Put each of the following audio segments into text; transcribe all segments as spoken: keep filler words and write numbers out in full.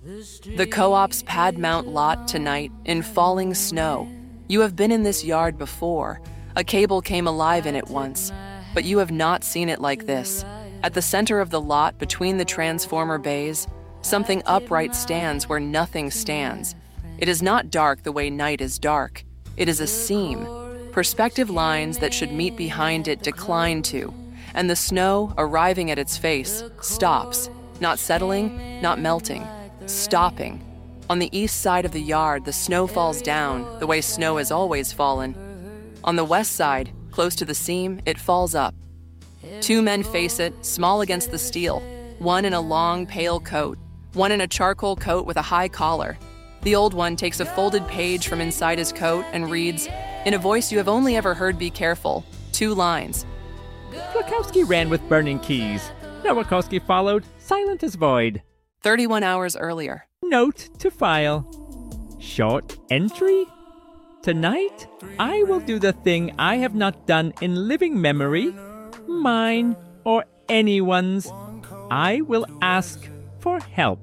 The co-op's Pad Mount lot tonight in falling snow. You have been in this yard before. A cable came alive in it once, but you have not seen it like this. At the center of the lot, between the transformer bays, something upright stands where nothing stands. It is not dark the way night is dark. It is a seam. Perspective lines that should meet behind it decline to, and the snow, arriving at its face, stops, not settling, not melting, stopping. On the east side of the yard, the snow falls down the way snow has always fallen. On the west side, close to the seam, it falls up. Two men face it, small against the steel, one in a long, pale coat, one in a charcoal coat with a high collar. The old one takes a folded page from inside his coat and reads, in a voice you have only ever heard be careful, two lines. Flakowski ran with burning keys. Nowakowski followed, silent as void. thirty-one hours earlier. Note to file. Short entry? Tonight, I will do the thing I have not done in living memory, mine or anyone's. I will ask for help.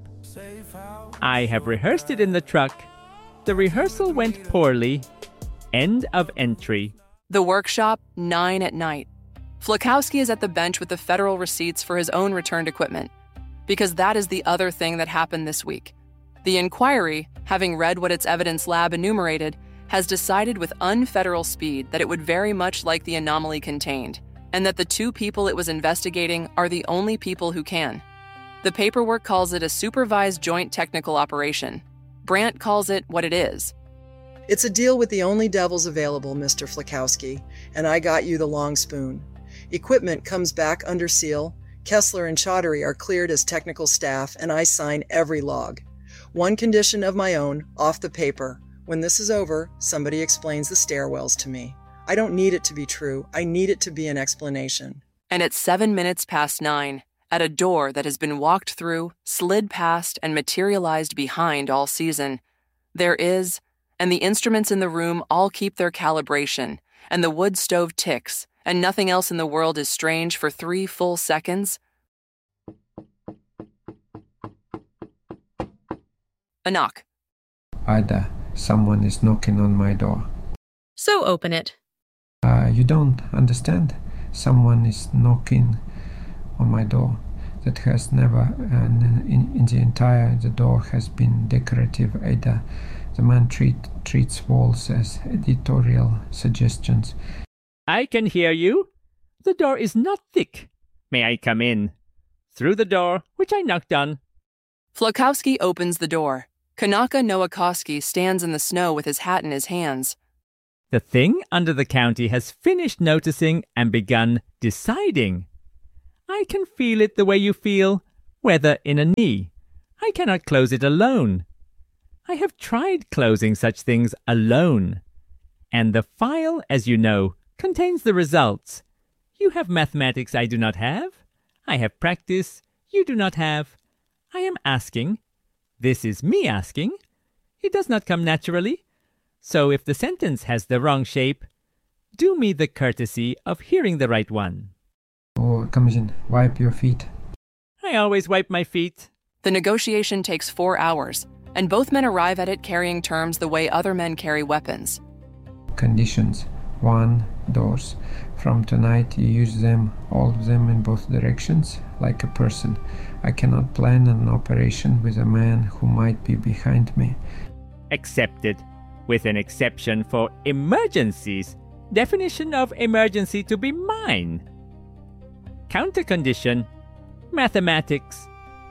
I have rehearsed it in the truck. The rehearsal went poorly. End of entry. The workshop, nine at night. Flakowski is at the bench with the federal receipts for his own returned equipment, because that is the other thing that happened this week. The inquiry, having read what its evidence lab enumerated, has decided with unfederal speed that it would very much like the anomaly contained, and that the two people it was investigating are the only people who can. The paperwork calls it a supervised joint technical operation. Brandt calls it what it is. It's a deal with the only devils available, Mister Flakowski, and I got you the long spoon. Equipment comes back under seal. Kessler and Chaudhary are cleared as technical staff, and I sign every log. One condition of my own, off the paper. When this is over, somebody explains the stairwells to me. I don't need it to be true. I need it to be an explanation. And at seven minutes past nine, at a door that has been walked through, slid past, and materialized behind all season, there is, and the instruments in the room all keep their calibration, and the wood stove ticks, and nothing else in the world is strange for three full seconds. A knock. Ida, someone is knocking on my door. So open it. Uh, you don't understand? Someone is knocking on my door. That has never, and in, in the entire, the door has been decorative. Ada, the man treat, treats walls as editorial suggestions. I can hear you. The door is not thick. May I come in? Through the door, which I knocked on. Flakowski opens the door. Kanaka Nowakowski stands in the snow with his hat in his hands. The thing under the county has finished noticing and begun deciding. I can feel it the way you feel, whether in a knee. I cannot close it alone. I have tried closing such things alone. And the file, as you know, contains the results. You have mathematics I do not have. I have practice you do not have. I am asking. This is me asking. It does not come naturally. So if the sentence has the wrong shape, do me the courtesy of hearing the right one. Oh, comes in. Wipe your feet. I always wipe my feet. The negotiation takes four hours, and both men arrive at it carrying terms the way other men carry weapons. Conditions. One, doors. From tonight you use them, all of them in both directions, like a person. I cannot plan an operation with a man who might be behind me. Accepted. With an exception for emergencies. Definition of emergency to be mine. Counter condition. Mathematics.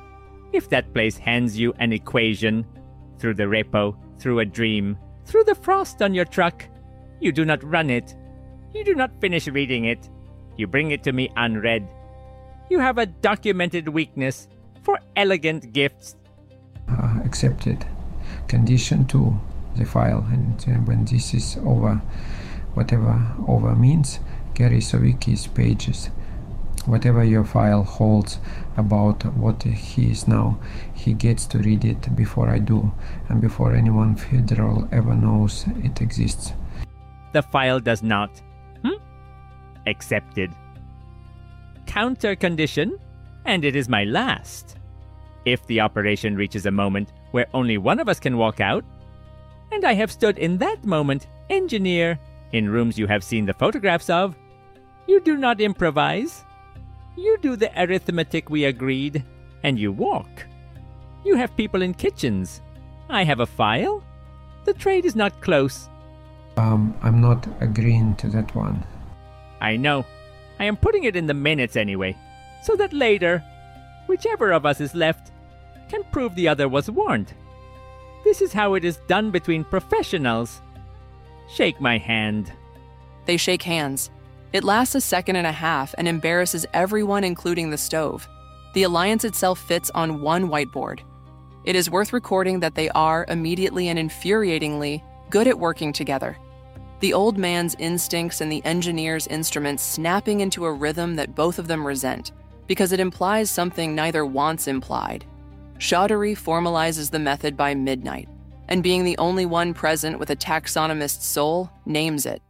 If that place hands you an equation, through the repo, through a dream, through the frost on your truck, you do not run it. You do not finish reading it. You bring it to me unread. You have a documented weakness for elegant gifts. Uh, accepted. Condition two, the file. And uh, when this is over, whatever over means, Gary Sawicki's pages. Whatever your file holds about what he is now, he gets to read it before I do, and before anyone federal ever knows it exists. The file does not. Hmm? Accepted. Counter condition, and it is my last. if the operation reaches a moment where only one of us can walk out. And I have stood in that moment, engineer, in rooms you have seen the photographs of. You do not improvise. You do the arithmetic we agreed, and you walk. You have people in kitchens. I have a file. The trade is not close. Um, I'm not agreeing to that one. I know. I am putting it in the minutes anyway, so that later, whichever of us is left can prove the other was warned. This is how it is done between professionals. Shake my hand. They shake hands. It lasts a second and a half and embarrasses everyone, including the stove. The alliance itself fits on one whiteboard. It is worth recording that they are, immediately and infuriatingly, good at working together. The old man's instincts and the engineer's instruments snapping into a rhythm that both of them resent, because it implies something neither wants implied. Chaudhary formalizes the method by midnight, and being the only one present with a taxonomist's soul, names it.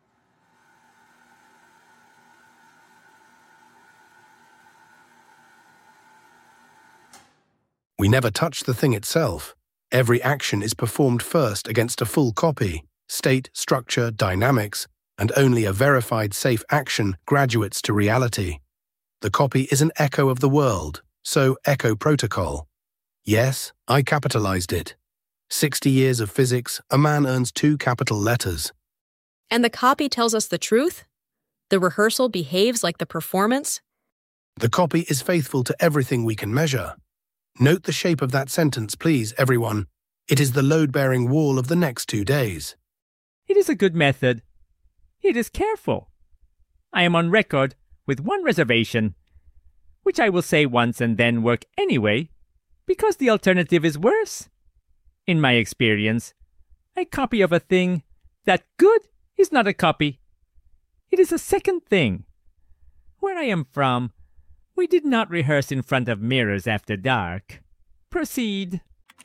We never touch the thing itself. Every action is performed first against a full copy, state, structure, dynamics, and only a verified safe action graduates to reality. The copy is an echo of the world, so echo protocol. Yes, I capitalized it. Sixty years of physics, a man earns two capital letters. And the copy tells us the truth? The rehearsal behaves like the performance? The copy is faithful to everything we can measure. Note the shape of that sentence, please, everyone. It is the load-bearing wall of the next two days. It is a good method. It is careful. I am on record with one reservation, which I will say once and then work anyway, because the alternative is worse. In my experience, a copy of a thing that good is not a copy. It is a second thing. Where I am from, we did not rehearse in front of mirrors after dark. Proceed.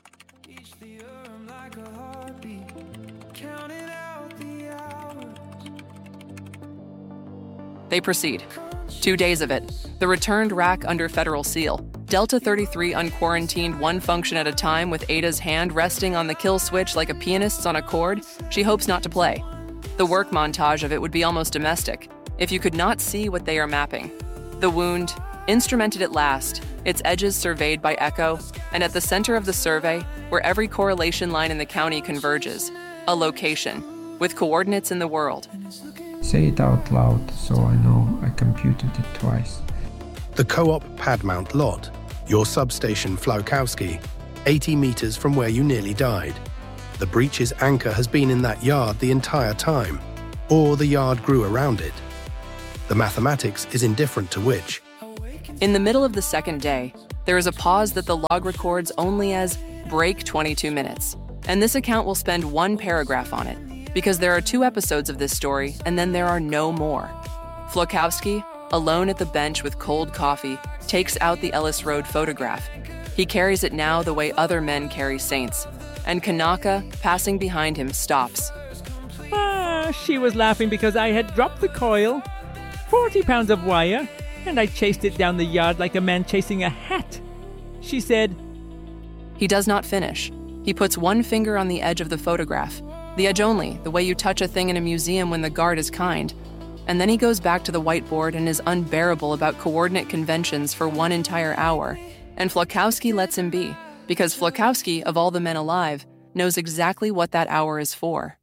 They proceed. Two days of it. The returned rack under federal seal. Delta thirty-three unquarantined one function at a time with Ada's hand resting on the kill switch like a pianist's on a chord she hopes not to play. The work montage of it would be almost domestic if you could not see what they are mapping. The wound, instrumented at last, its edges surveyed by echo, and at the center of the survey, where every correlation line in the county converges, a location, with coordinates in the world. Say it out loud so I know I computed it twice. The Co-op pad mount lot, your substation Flakowski, eighty meters from where you nearly died. The breach's anchor has been in that yard the entire time, or the yard grew around it. The mathematics is indifferent to which. In the middle of the second day, there is a pause that the log records only as break twenty-two minutes, and this account will spend one paragraph on it, because there are two episodes of this story and then there are no more. Flakowski, alone at the bench with cold coffee, takes out the Ellis Road photograph. He carries it now the way other men carry saints, and Kanaka, passing behind him, stops. Ah, she was laughing because I had dropped the coil. Forty pounds of wire, and I chased it down the yard like a man chasing a hat. She said... He does not finish. He puts one finger on the edge of the photograph, the edge only, the way you touch a thing in a museum when the guard is kind. And then he goes back to the whiteboard and is unbearable about coordinate conventions for one entire hour. And Flakowski lets him be, because Flakowski, of all the men alive, knows exactly what that hour is for.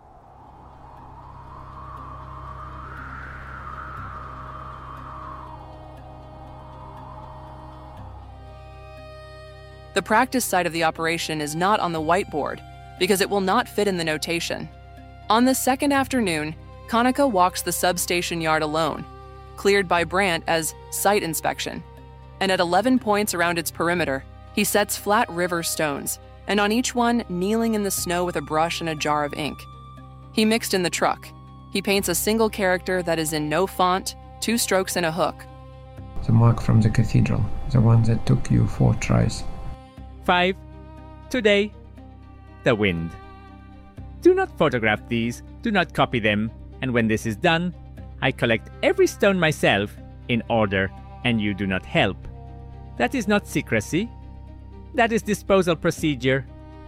The practice side of the operation is not on the whiteboard, because it will not fit in the notation. On the second afternoon, Kanaka walks the substation yard alone, cleared by Brandt as site inspection. And at eleven points around its perimeter, he sets flat river stones, and on each one, kneeling in the snow with a brush and a jar of ink. He mixed in the truck. He paints a single character that is in no font, two strokes and a hook. The mark from the cathedral, the one that took you four tries. Five. Today. The wind. Do not photograph these, do not copy them, and when this is done, I collect every stone myself in order, and you do not help. That is not secrecy, That is disposal procedure.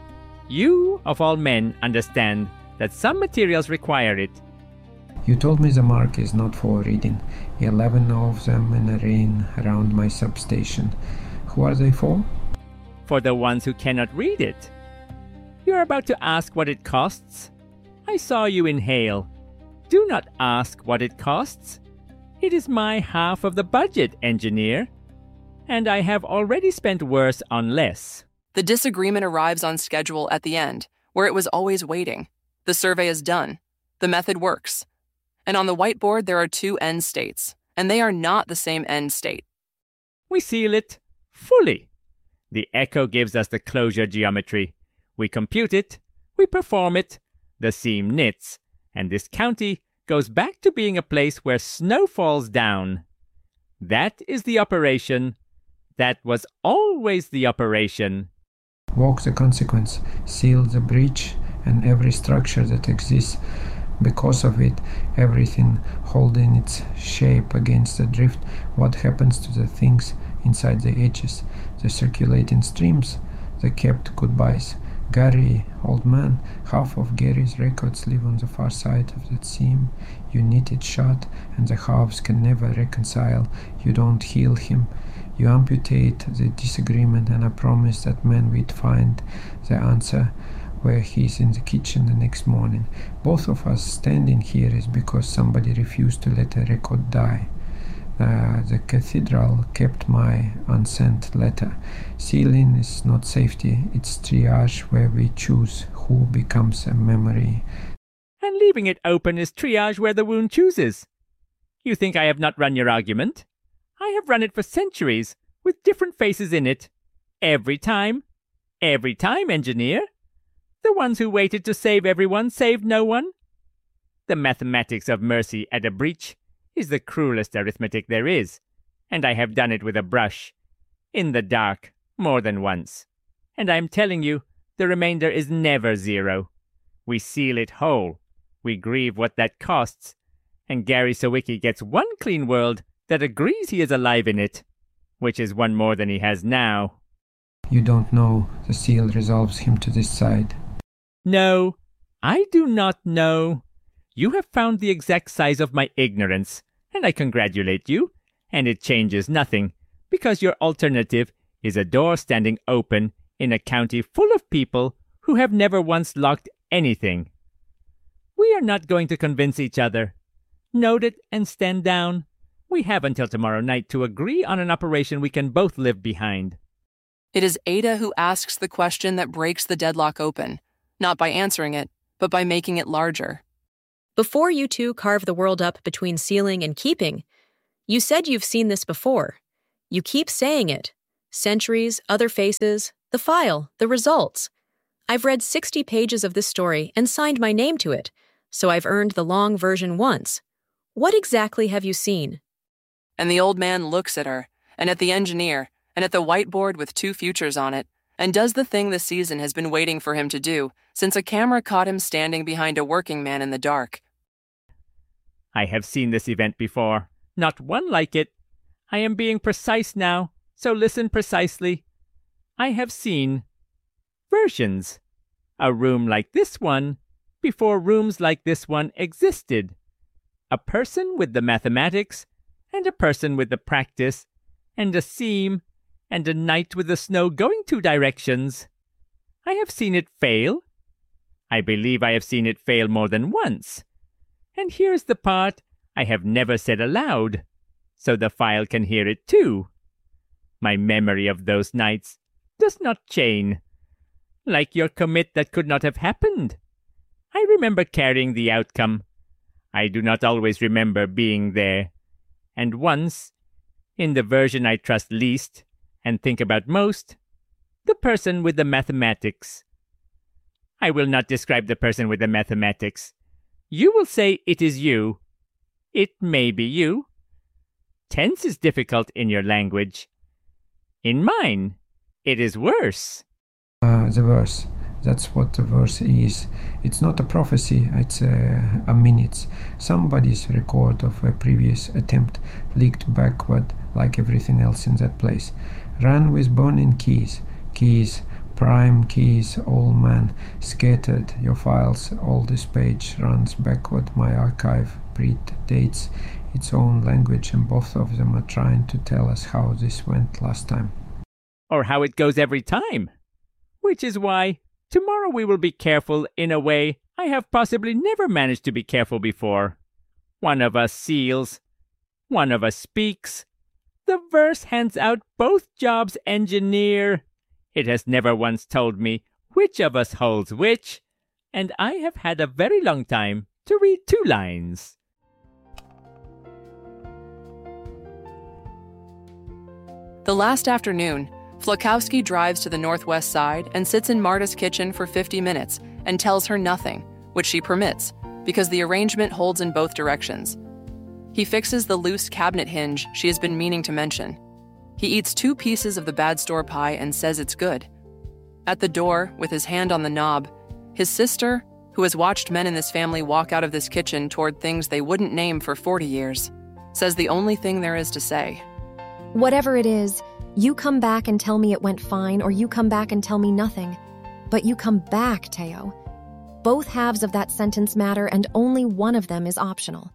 You, of all men, understand that some materials require it. You told me the mark is not for reading. Eleven of them in a ring around my substation. Who are they for? For the ones who cannot read it. You're about to ask what it costs? I saw you inhale. Do not ask what it costs. It is my half of the budget, engineer. And I have already spent worse on less. The disagreement arrives on schedule at the end, where it was always waiting. The survey is done. The method works. And on the whiteboard there are two end states, and they are not the same end state. We seal it fully. The echo gives us the closure geometry. We compute it, we perform it, the seam knits, and this county goes back to being a place where snow falls down. That is the operation. That was always the operation. Walk the consequence, seal the breach, and every structure that exists because of it, everything holding its shape against the drift. What happens to the things inside the edges, the circulating streams, the kept goodbyes? Gary, old man, half of Gary's records live on the far side of that seam. You knit it shut, and the halves can never reconcile. You don't heal him. You amputate the disagreement, and I promise that man we'd find the answer where he's in the kitchen the next morning. Both of us standing here is because somebody refused to let a record die. Uh, the cathedral kept my unsent letter. Sealing is not safety, it's triage where we choose who becomes a memory. And leaving it open is triage where the wound chooses. You think I have not run your argument? I have run it for centuries, with different faces in it. Every time. Every time, engineer. The ones who waited to save everyone saved no one. The mathematics of mercy at a breach is the cruelest arithmetic there is, and I have done it with a brush, in the dark, more than once. And I am telling you, the remainder is never zero. We seal it whole. We grieve what that costs, and Gary Sawicki gets one clean world that agrees he is alive in it, which is one more than he has now. You don't know. The seal resolves him to this side. No, I do not know. You have found the exact size of my ignorance, and I congratulate you, and it changes nothing, because your alternative is a door standing open in a county full of people who have never once locked anything. We are not going to convince each other. Note it and stand down. We have until tomorrow night to agree on an operation we can both live behind. It is Ada who asks the question that breaks the deadlock open, not by answering it, but by making it larger. Before you two carve the world up between sealing and keeping, you said you've seen this before. You keep saying it. Centuries, other faces, the file, the results. I've read sixty pages of this story and signed my name to it, so I've earned the long version once. What exactly have you seen? And the old man looks at her, and at the engineer, and at the whiteboard with two futures on it, and does the thing the season has been waiting for him to do since a camera caught him standing behind a working man in the dark. I have seen this event before, not one like it. I am being precise now, so listen precisely. I have seen versions. A room like this one, before rooms like this one existed. A person with the mathematics, and a person with the practice, and a seam, and a night with the snow going two directions. I have seen it fail. I believe I have seen it fail more than once. And here's the part I have never said aloud, so the file can hear it too. My memory of those nights does not chain, like your commit that could not have happened. I remember carrying the outcome. I do not always remember being there. And once, in the version I trust least and think about most, the person with the mathematics. I will not describe the person with the mathematics. You will say it is you. It may be you. Tense is difficult in your language. In mine, it is worse. Uh, the verse. That's what the verse is. It's not a prophecy, it's a, a minutes. Somebody's record of a previous attempt leaked backward like everything else in that place. Ran with burning keys. keys, prime keys, all man, scattered your files. All this page runs backward. My archive predates its own language, and both of them are trying to tell us how this went last time. Or how it goes every time. Which is why tomorrow we will be careful in a way I have possibly never managed to be careful before. One of us seals. One of us speaks. The verse hands out both jobs, engineer. It has never once told me which of us holds which, and I have had a very long time to read two lines. The last afternoon, Flakowski drives to the northwest side and sits in Marta's kitchen for fifty minutes and tells her nothing, which she permits, because the arrangement holds in both directions. He fixes the loose cabinet hinge she has been meaning to mention. He eats two pieces of the bad store pie and says it's good. At the door, with his hand on the knob, his sister, who has watched men in this family walk out of this kitchen toward things they wouldn't name for forty years, says the only thing there is to say. Whatever it is, you come back and tell me it went fine, or you come back and tell me nothing. But you come back, Teo. Both halves of that sentence matter, and only one of them is optional.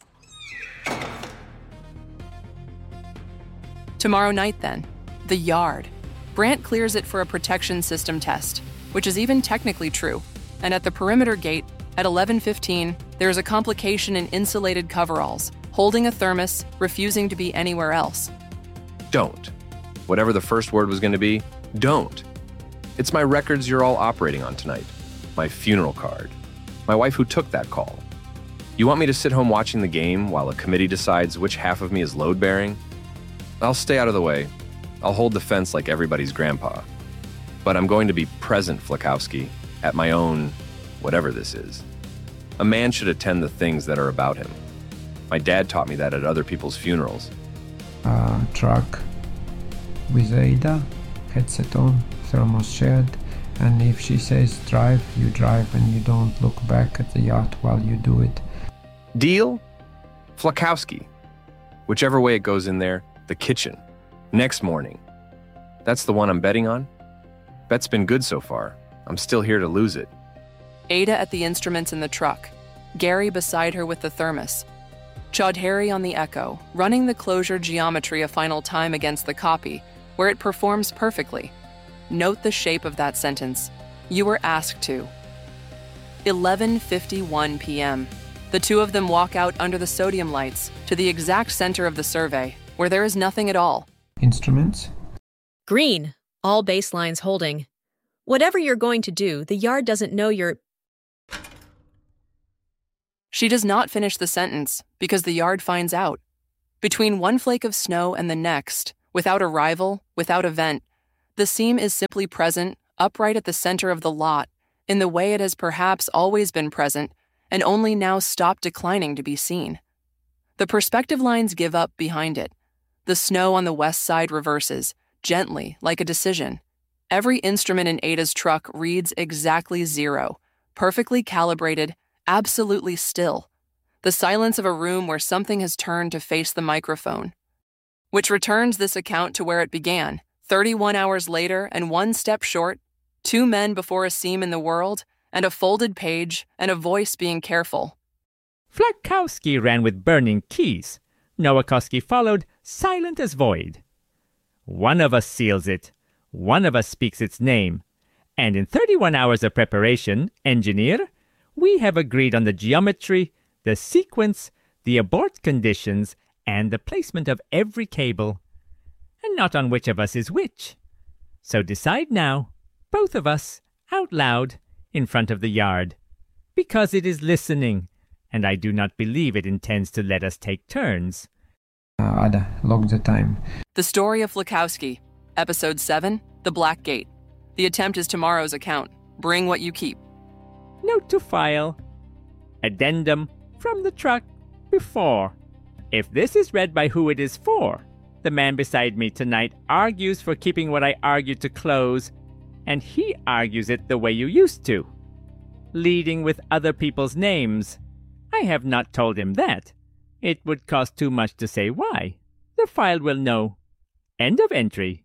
Tomorrow night, then, the yard. Brant clears it for a protection system test, which is even technically true. And at the perimeter gate, at eleven fifteen, there is a complication in insulated coveralls, holding a thermos, refusing to be anywhere else. Don't. Whatever the first word was going to be, don't. It's my records you're all operating on tonight. My funeral card. My wife who took that call. You want me to sit home watching the game while a committee decides which half of me is load-bearing? I'll stay out of the way. I'll hold the fence like everybody's grandpa. But I'm going to be present, Flakowski, at my own whatever this is. A man should attend the things that are about him. My dad taught me that at other people's funerals. Uh, truck with Ada, headset on, thermos shared, and if she says drive, you drive and you don't look back at the yacht while you do it. Deal? Flakowski. Whichever way it goes in there, the kitchen. Next morning. That's the one I'm betting on? Bet's been good so far. I'm still here to lose it. Ada at the instruments in the truck. Gary beside her with the thermos. Chaudhary on the echo, running the closure geometry a final time against the copy, where it performs perfectly. Note the shape of that sentence. You were asked to. eleven fifty-one p.m. The two of them walk out under the sodium lights to the exact center of the survey, where there is nothing at all. Instruments? Green, all baselines holding. Whatever you're going to do, the yard doesn't know you're... She does not finish the sentence because the yard finds out. Between one flake of snow and the next, without a rival, without a vent, the seam is simply present, upright at the center of the lot, in the way it has perhaps always been present, and only now stopped declining to be seen. The perspective lines give up behind it. The snow on the west side reverses, gently, like a decision. Every instrument in Ada's truck reads exactly zero, perfectly calibrated, absolutely still. The silence of a room where something has turned to face the microphone. Which returns this account to where it began, thirty-one hours later and one step short, two men before a seam in the world, and a folded page, and a voice being careful. Flakowski ran with burning keys. Nowakowski followed, silent as void. One of us seals it. One of us speaks its name. And in thirty-one hours of preparation, engineer, we have agreed on the geometry, the sequence, the abort conditions, and the placement of every cable. And not on which of us is which. So decide now, both of us, out loud, in front of the yard. Because it is listening, and I do not believe it intends to let us take turns. Uh, Ada, log the time. The Story of Flakowski, Episode seven, The Black Gate. The attempt is tomorrow's account. Bring what you keep. Note to file. Addendum from the truck before. If this is read by who it is for, the man beside me tonight argues for keeping what I argued to close, and he argues it the way you used to, leading with other people's names. I have not told him that. It would cost too much to say why. The file will know. End of entry.